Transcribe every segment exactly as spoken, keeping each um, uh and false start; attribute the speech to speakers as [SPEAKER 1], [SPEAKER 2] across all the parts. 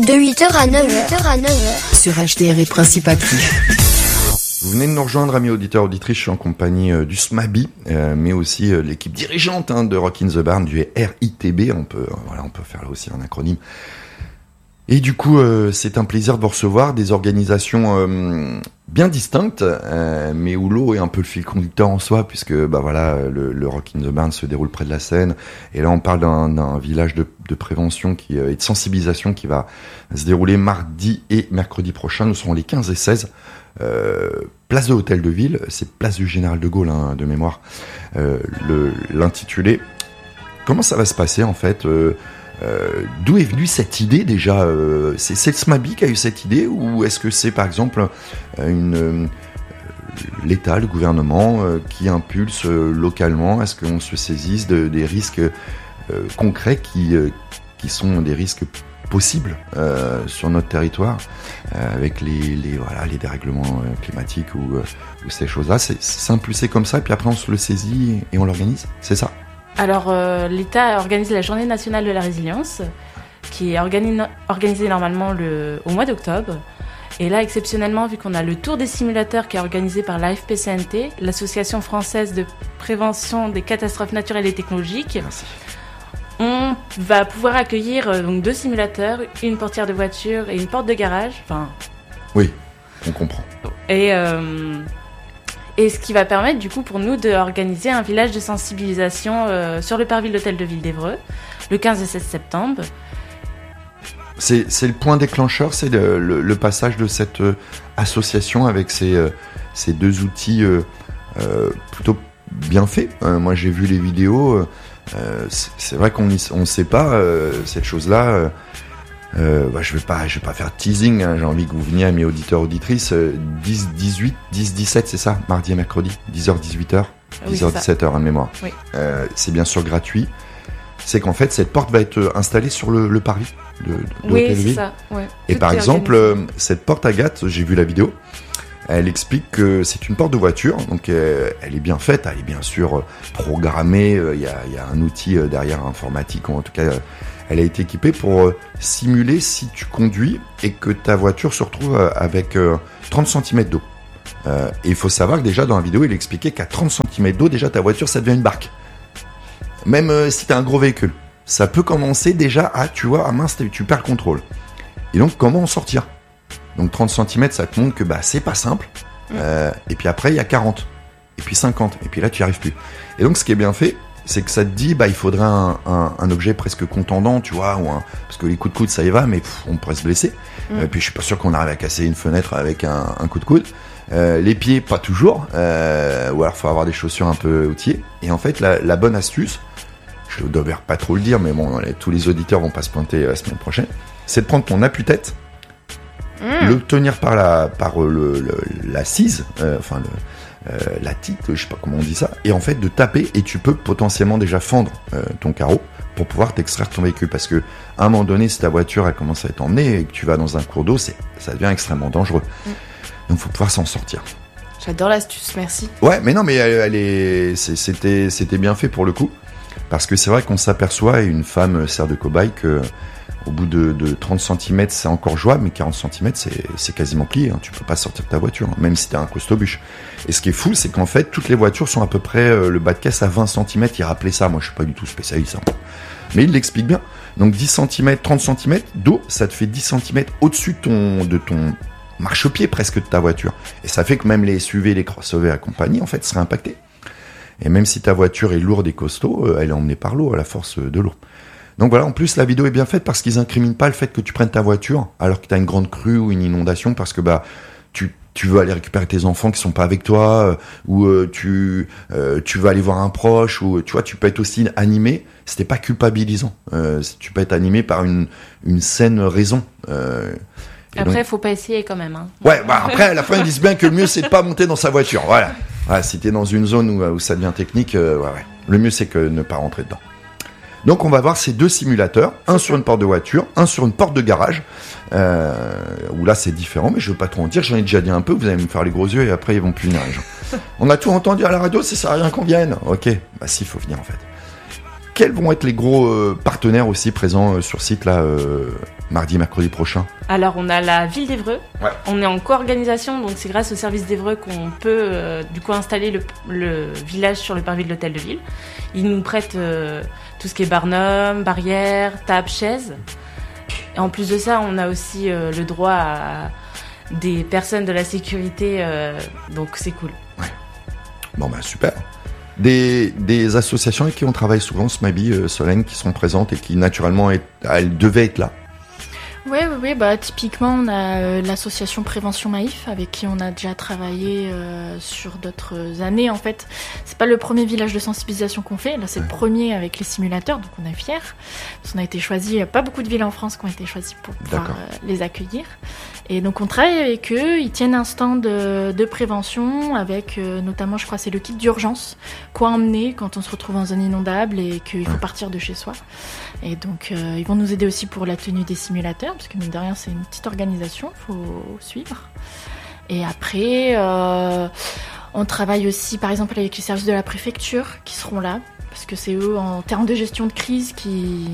[SPEAKER 1] De huit heures à neuf heures.
[SPEAKER 2] Sur H D R et Principe Actif.
[SPEAKER 3] Vous venez de nous rejoindre, amis auditeurs, auditrices, je suis en compagnie euh, du S M A B I, euh, mais aussi euh, l'équipe dirigeante hein, de Rock in the Barn, du R I T B, on peut, euh, voilà, on peut faire là aussi un acronyme. Et du coup, euh, c'est un plaisir de vous recevoir, des organisations euh, bien distinctes, euh, mais où l'eau est un peu le fil conducteur en soi, puisque bah voilà, le, le Rock in the Barn se déroule près de la Seine, et là on parle d'un, d'un village de, de prévention qui, euh, et de sensibilisation qui va se dérouler mardi et mercredi prochain. Nous serons les quinze et seize. Euh, place de l'Hôtel de Ville, c'est place du Général de Gaulle hein, de mémoire. Euh, le, l'intitulé. Comment ça va se passer en fait euh, euh, D'où est venue cette idée déjà euh, c'est, c'est le S M A B I qui a eu cette idée ou est-ce que c'est par exemple une, euh, l'État, le gouvernement euh, qui impulse euh, localement? Est-ce qu'on se saisisse de, des risques euh, concrets qui, euh, qui sont des risques possible euh, sur notre territoire euh, avec les, les voilà les dérèglements euh, climatiques ou, euh, ou ces choses-là, c'est, c'est impulsé comme ça, puis après on se le saisit et on l'organise, c'est ça?
[SPEAKER 4] Alors euh, l'État organise la Journée nationale de la résilience, qui est organi- organisée normalement le, au mois d'octobre. Et là, exceptionnellement, vu qu'on a le tour des simulateurs qui est organisé par l'A F P C N T, l'Association française de prévention des catastrophes naturelles et technologiques.
[SPEAKER 3] Merci.
[SPEAKER 4] On va pouvoir accueillir euh, donc deux simulateurs, une portière de voiture et une porte de garage. Enfin.
[SPEAKER 3] Oui, on comprend.
[SPEAKER 4] Et euh, et ce qui va permettre du coup pour nous d'organiser un village de sensibilisation euh, sur le parvis de l'Hôtel de Ville d'Évreux, le quinze et seize septembre.
[SPEAKER 3] C'est c'est le point déclencheur, c'est le, le, le passage de cette euh, association avec ces euh, ces deux outils euh, euh, plutôt bien faits. Euh, moi, j'ai vu les vidéos. Euh, Euh, c'est, c'est vrai qu'on ne sait pas euh, cette chose-là. Euh, euh, bah, je vais pas, je vais pas faire teasing. Hein, j'ai envie que vous veniez, amis auditeurs, auditrices. Euh, dix, dix-huit, dix, dix-sept, c'est ça, mardi et mercredi, dix heures, dix-huit heures, dix heures, dix-sept heures, hein, de mémoire.
[SPEAKER 4] Oui.
[SPEAKER 3] Euh, c'est bien sûr gratuit. C'est qu'en fait, cette porte va être installée sur le, le parvis de, de, de
[SPEAKER 4] oui,
[SPEAKER 3] l'Hôtel de Ville.
[SPEAKER 4] C'est ça. Ouais.
[SPEAKER 3] Et
[SPEAKER 4] Tout
[SPEAKER 3] par exemple, euh,
[SPEAKER 4] organisé.
[SPEAKER 3] cette porte Agathe, j'ai vu la vidéo. Elle explique que c'est une porte de voiture, donc euh, elle est bien faite, elle est bien sûr programmée, il euh, y, a, y a un outil euh, derrière informatique, ou en tout cas euh, elle a été équipée pour euh, simuler si tu conduis et que ta voiture se retrouve euh, avec euh, trente centimètres d'eau. Euh, et il faut savoir que déjà dans la vidéo il expliquait qu'à trente centimètres d'eau, déjà ta voiture ça devient une barque. Même euh, si tu as un gros véhicule, ça peut commencer déjà à, tu vois, à mince, tu perds le contrôle. Et donc comment en sortir ? Donc trente centimètres, ça te montre que bah, c'est pas simple. Euh, et puis après, il y a quarante. Et puis cinquante. Et puis là, tu n'y arrives plus. Et donc, ce qui est bien fait, c'est que ça te dit, bah, il faudrait un, un, un objet presque contendant, tu vois, ou un, parce que les coups de coude, ça y va, mais pff, on pourrait se blesser. Mm. Et puis, je suis pas sûr qu'on arrive à casser une fenêtre avec un, un coup de coude. Euh, les pieds, pas toujours. Euh, ou alors, faut avoir des chaussures un peu outillées. Et en fait, la, la bonne astuce, je ne dois pas trop le dire, mais bon, les, tous les auditeurs vont pas se pointer la semaine prochaine, c'est de prendre ton appuie-tête, Mmh. le tenir par la par le, le l'assise, euh, enfin le, euh, la tite, je sais pas comment on dit ça, et en fait de taper et tu peux potentiellement déjà fendre euh, ton carreau pour pouvoir t'extraire ton véhicule parce que à un moment donné si ta voiture elle commence à être emmenée et que tu vas dans un cours d'eau, c'est ça devient extrêmement dangereux. Mmh. Donc faut pouvoir s'en sortir.
[SPEAKER 4] J'adore l'astuce, merci.
[SPEAKER 3] Ouais, mais non, mais elle, elle est, c'est, c'était c'était bien fait pour le coup parce que c'est vrai qu'on s'aperçoit et une femme sert de cobaye que au bout de, de trente centimètres, c'est encore jouable, mais quarante centimètres, c'est, c'est quasiment plié. Hein. Tu peux pas sortir de ta voiture, hein, même si t'as un costaud bûche. Et ce qui est fou, c'est qu'en fait, toutes les voitures sont à peu près euh, le bas de caisse à vingt centimètres. Il rappelait ça. Moi, je suis pas du tout spécialiste. Hein. Mais il l'explique bien. Donc, dix centimètres, trente centimètres d'eau, ça te fait dix centimètres au-dessus de ton, de ton marchepied presque de ta voiture. Et ça fait que même les S U V, les crossovers et compagnie, en fait, seraient impactés. Et même si ta voiture est lourde et costaud, euh, elle est emmenée par l'eau, à la force de l'eau. Donc voilà, en plus la vidéo est bien faite parce qu'ils incriminent pas le fait que tu prennes ta voiture alors que tu as une grande crue ou une inondation parce que bah tu tu veux aller récupérer tes enfants qui sont pas avec toi euh, ou euh, tu euh, tu veux aller voir un proche ou tu vois tu peux être aussi animé, c'était pas culpabilisant. Euh, tu peux être animé par une une saine raison. Euh,
[SPEAKER 4] après donc... faut pas essayer quand même hein.
[SPEAKER 3] Ouais, bah après à la fin ils disent bien que le mieux c'est de pas monter dans sa voiture. Voilà. Ouais, si t'es dans une zone où où ça devient technique, euh, ouais ouais. Le mieux c'est que ne pas rentrer dedans. Donc on va voir ces deux simulateurs, un sur une porte de voiture, un sur une porte de garage, euh, où là c'est différent, mais je veux pas trop en dire, j'en ai déjà dit un peu, vous allez me faire les gros yeux et après ils vont punir les gens. On a tout entendu à la radio, ça sert à rien qu'on vienne. Ok, bah si, il faut venir en fait. Quels vont être les gros euh, partenaires aussi présents euh, sur site là euh, mardi, mercredi prochain?
[SPEAKER 4] Alors, on a la ville d'Évreux.
[SPEAKER 3] Ouais.
[SPEAKER 4] On est en co-organisation, donc c'est grâce au service d'Évreux qu'on peut euh, du coup installer le, le village sur le parvis de l'hôtel de ville. Ils nous prêtent euh, tout ce qui est barnum, barrières, tables, chaises. Et en plus de ça, on a aussi euh, le droit à des personnes de la sécurité, euh, donc c'est cool.
[SPEAKER 3] Ouais. Bon, ben super. Des, des associations avec qui on travaille souvent, Smaby, euh, Solène, qui sont présentes et qui naturellement, est, elles devaient être là.
[SPEAKER 5] Oui, oui, oui, bah, typiquement, on a euh, l'association Prévention Maïf, avec qui on a déjà travaillé euh, sur d'autres années, en fait. C'est pas le premier village de sensibilisation qu'on fait, là, c'est ouais. le premier avec les simulateurs, donc on est fiers. Parce qu'on a été choisis, il n'y a pas beaucoup de villes en France qui ont été choisies pour pouvoir euh, les accueillir. Et donc, on travaille avec eux, ils tiennent un stand de, de prévention, avec euh, notamment, je crois, c'est le kit d'urgence, quoi emmener quand on se retrouve en zone inondable et qu'il faut ouais. partir de chez soi. Et donc, euh, ils vont nous aider aussi pour la tenue des simulateurs, parce que mine de rien, c'est une petite organisation, il faut suivre. Et après, euh, on travaille aussi, par exemple, avec les services de la préfecture qui seront là, parce que c'est eux, en termes de gestion de crise, qui,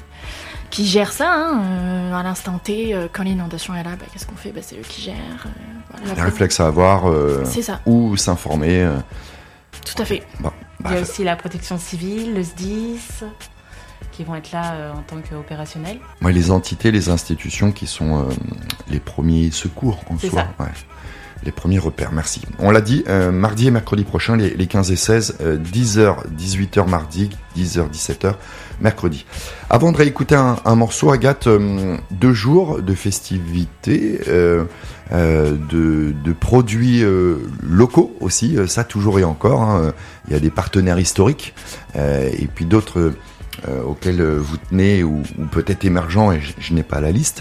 [SPEAKER 5] qui gèrent ça. Hein, euh, à l'instant T, euh, quand l'inondation est là, bah, qu'est-ce qu'on fait bah, c'est eux qui gèrent. Euh, voilà,
[SPEAKER 3] les réflexes à avoir, euh,
[SPEAKER 5] c'est ça.
[SPEAKER 3] Ou s'informer. Euh...
[SPEAKER 5] Tout à fait.
[SPEAKER 3] Bon, bah,
[SPEAKER 4] il y a aussi la protection civile, le S D I S... qui vont être là euh, en tant qu'opérationnels.
[SPEAKER 3] Ouais, les entités, les institutions qui sont euh, les premiers secours en
[SPEAKER 4] c'est
[SPEAKER 3] soi.
[SPEAKER 4] Ça.
[SPEAKER 3] Ouais. Les premiers repères, merci. On l'a dit, euh, mardi et mercredi prochain, les, les quinze et seize, euh, dix heures, dix-huit heures mardi, dix heures, dix-sept heures mercredi. Avant de réécouter un, un morceau, Agathe, euh, deux jours de festivités, euh, euh, de, de produits euh, locaux aussi, ça toujours et encore. Hein. Il y a des partenaires historiques euh, et puis d'autres... Euh, auxquels vous tenez ou, ou peut-être émergents et je, je n'ai pas la liste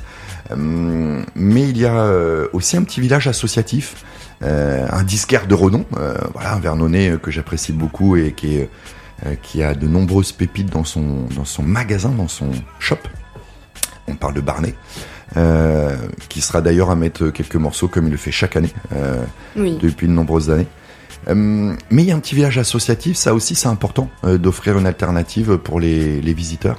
[SPEAKER 3] euh, mais il y a euh, aussi un petit village associatif euh, un disquaire de renom euh, voilà, un Vernonais euh, que j'apprécie beaucoup et qui, est, euh, qui a de nombreuses pépites dans son, dans son magasin, dans son shop. On parle de Barnet euh, qui sera d'ailleurs à mettre quelques morceaux comme il le fait chaque année euh,
[SPEAKER 6] oui.
[SPEAKER 3] depuis de nombreuses années. Euh, mais il y a un petit village associatif, ça aussi c'est important euh, d'offrir une alternative pour les, les visiteurs.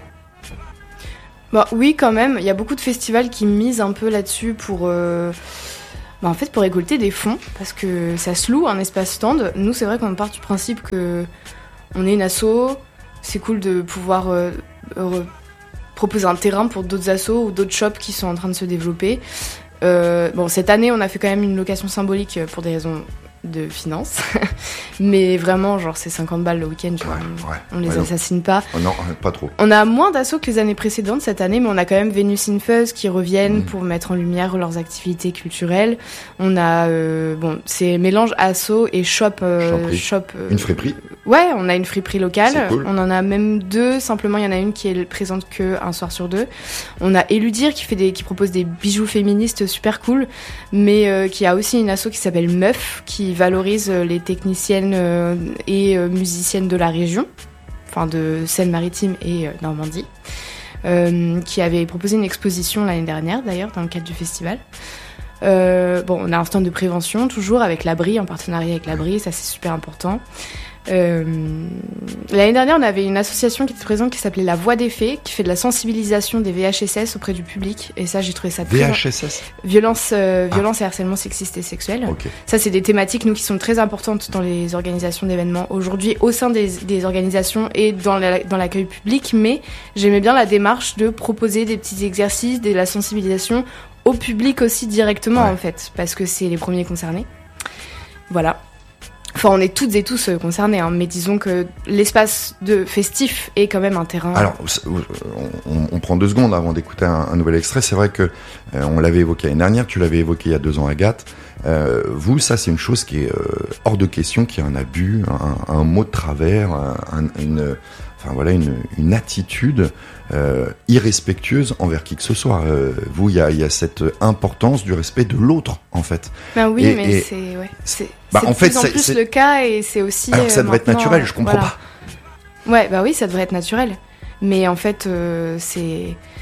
[SPEAKER 6] Bah, oui, quand même, il y a beaucoup de festivals qui misent un peu là-dessus pour, euh, bah, en fait, pour récolter des fonds, parce que ça se loue un espace stand. Nous, c'est vrai qu'on part du principe que on est une asso, c'est cool de pouvoir euh, euh, proposer un terrain pour d'autres assos ou d'autres shops qui sont en train de se développer. Euh, bon, cette année, on a fait quand même une location symbolique pour des raisons de finances, mais vraiment genre c'est cinquante balles le week-end,
[SPEAKER 3] ouais,
[SPEAKER 6] on,
[SPEAKER 3] ouais,
[SPEAKER 6] on les
[SPEAKER 3] ouais,
[SPEAKER 6] assassine pas.
[SPEAKER 3] Oh non, pas trop.
[SPEAKER 6] On a moins d'assauts que les années précédentes cette année, mais on a quand même Vénus in Fuzz qui reviennent mmh. pour mettre en lumière leurs activités culturelles. On a euh, bon, c'est mélange asso et shop, euh, shop. Euh,
[SPEAKER 3] une friperie.
[SPEAKER 6] Ouais, on a une friperie locale.
[SPEAKER 3] Cool.
[SPEAKER 6] On en a même deux. Simplement, il y en a une qui est présente que un soir sur deux. On a Eludir qui fait des, qui propose des bijoux féministes super cool, mais euh, qui a aussi une asso qui s'appelle Meuf qui valorise les techniciennes euh, et euh, musiciennes de la région, enfin de Seine-Maritime et euh, Normandie, euh, qui avait proposé une exposition l'année dernière d'ailleurs dans le cadre du festival. Euh, bon, on a un stand de prévention toujours avec l'Abri, en partenariat avec l'Abri, ça c'est super important. Euh, l'année dernière, on avait une association qui était présente qui s'appelait La Voix des Fées, qui fait de la sensibilisation des V H S S auprès du public. Et ça, j'ai trouvé ça très...
[SPEAKER 3] V H S S
[SPEAKER 6] Violence, euh,
[SPEAKER 3] ah.
[SPEAKER 6] violence et harcèlement sexiste et sexuel.
[SPEAKER 3] Okay.
[SPEAKER 6] Ça, c'est des thématiques, nous, qui sont très importantes dans les organisations d'événements aujourd'hui, au sein des, des organisations et dans, la, dans l'accueil public. Mais j'aimais bien la démarche de proposer des petits exercices, de la sensibilisation au public aussi directement, ouais. en fait, parce que c'est les premiers concernés. Voilà. Enfin, on est toutes et tous concernés, hein, mais disons que l'espace de festif est quand même un terrain...
[SPEAKER 3] Alors, on, on prend deux secondes avant d'écouter un, un nouvel extrait. C'est vrai que euh, on l'avait évoqué l'année dernière, tu l'avais évoqué il y a deux ans, Agathe. Euh, vous, ça, c'est une chose qui est euh, hors de question, qui est un abus, un, un mot de travers, un, une, enfin voilà, une, une attitude euh, irrespectueuse envers qui que ce soit. Euh, vous, il y a, y a cette importance du respect de l'autre, en fait.
[SPEAKER 6] Ben oui,
[SPEAKER 3] et,
[SPEAKER 6] mais
[SPEAKER 3] et,
[SPEAKER 6] c'est, ouais, c'est,
[SPEAKER 3] bah,
[SPEAKER 6] c'est
[SPEAKER 3] en
[SPEAKER 6] de
[SPEAKER 3] fait,
[SPEAKER 6] plus en
[SPEAKER 3] c'est,
[SPEAKER 6] plus
[SPEAKER 3] c'est...
[SPEAKER 6] le cas et c'est aussi...
[SPEAKER 3] Alors que ça
[SPEAKER 6] euh,
[SPEAKER 3] devrait être naturel, je comprends
[SPEAKER 6] voilà.
[SPEAKER 3] pas.
[SPEAKER 6] Ouais, bah oui, ça devrait être naturel. Mais en fait, euh, c'est...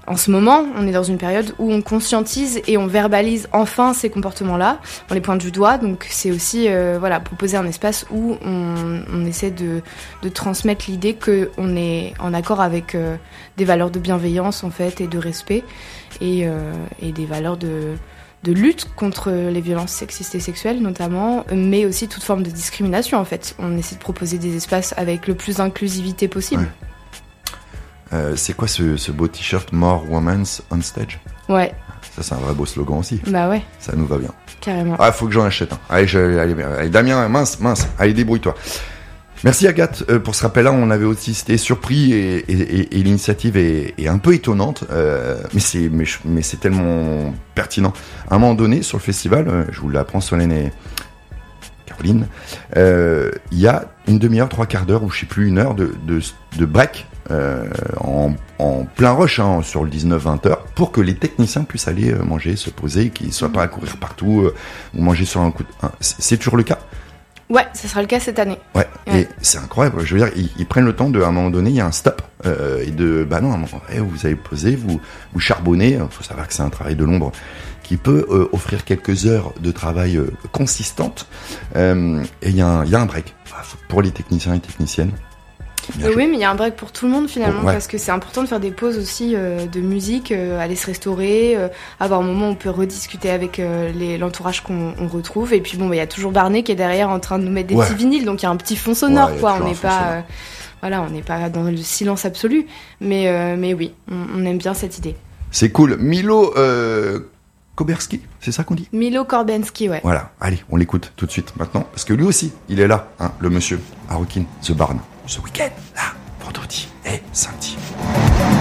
[SPEAKER 6] en ce moment, on est dans une période où on conscientise et on verbalise enfin ces comportements-là, on les pointe du doigt, donc c'est aussi euh, voilà, proposer un espace où on, on essaie de, de transmettre l'idée qu'on est en accord avec euh, des valeurs de bienveillance en fait, et de respect, et, euh, et des valeurs de, de lutte contre les violences sexistes et sexuelles notamment, mais aussi toute forme de discrimination en fait. On essaie de proposer des espaces avec le plus d'inclusivité possible.
[SPEAKER 3] Ouais. Euh, c'est quoi ce, ce beau t-shirt More Women's on Stage?
[SPEAKER 6] Ouais.
[SPEAKER 3] Ça, c'est un vrai beau slogan aussi.
[SPEAKER 6] Bah ouais.
[SPEAKER 3] Ça nous va bien.
[SPEAKER 6] Carrément.
[SPEAKER 3] Ah, faut que j'en achète un. Allez, je, allez, allez, Damien, mince, mince. Allez, débrouille-toi. Merci Agathe euh, pour ce rappel-là. On avait aussi été surpris et, et, et, et l'initiative est, est un peu étonnante, euh, mais c'est mais, mais c'est tellement pertinent. À un moment donné, sur le festival, euh, je vous l'apprends Solène et Caroline, euh, il y a une demi-heure, trois quarts d'heure ou je sais plus une heure de de, de break. Euh, en, en plein rush hein, sur le dix-neuf vingt heures pour que les techniciens puissent aller euh, manger, se poser, qu'ils ne soient pas à courir partout euh, ou manger sur un coup de... Hein, c'est, c'est toujours le cas?
[SPEAKER 6] Ouais, ça sera le cas cette année.
[SPEAKER 3] Ouais,
[SPEAKER 6] ouais.
[SPEAKER 3] Et c'est incroyable. Je veux dire, ils, ils prennent le temps de, à un moment donné, il y a un stop euh, et de, bah non, à un moment, eh, vous avez posé, vous vous charbonnez. Il faut savoir que c'est un travail de l'ombre qui peut euh, offrir quelques heures de travail euh, consistantes. Euh, et il y a un, il y a un break pour les techniciens et techniciennes.
[SPEAKER 6] Euh, oui, mais il y a un break pour tout le monde finalement,
[SPEAKER 3] ouais.
[SPEAKER 6] Parce que c'est important de faire des pauses aussi euh, de musique, euh, aller se restaurer, euh, avoir un moment où on peut rediscuter avec euh, les, l'entourage qu'on on retrouve. Et puis bon, il bah, y a toujours Barney qui est derrière en train de nous mettre des ouais. petits vinyles, donc il y a un petit fond sonore, ouais, quoi. On n'est pas, euh, voilà, on n'est pas dans le silence absolu, mais euh, mais oui, on, on aime bien cette idée.
[SPEAKER 3] C'est cool, Milo. Euh... Koberski, c'est ça qu'on dit?
[SPEAKER 6] Milo Korbensky, ouais.
[SPEAKER 3] Voilà, allez, on l'écoute tout de suite maintenant, parce que lui aussi, il est là, hein, le monsieur, à Rockin' the Barn, ce week-end, là, vendredi et samedi.